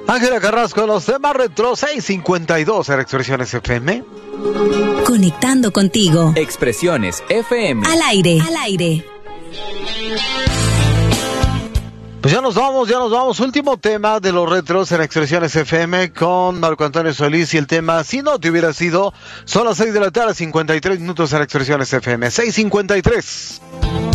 Ángela Carrasco, los temas retro 652 en Expresiones FM. Conectando contigo. Expresiones FM. Al aire. Al aire. Pues ya nos vamos. Último tema de los retros en Expresiones FM con Marco Antonio Solís y el tema Si no te hubiera sido. Son las 6 de la tarde, 53 minutos en Expresiones FM. 6:53.